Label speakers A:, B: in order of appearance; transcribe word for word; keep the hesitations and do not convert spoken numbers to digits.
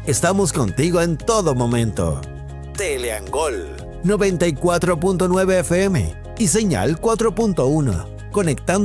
A: Estamos contigo en todo momento. Teleangol noventa y cuatro punto nueve F M y señal cuatro punto uno, conectando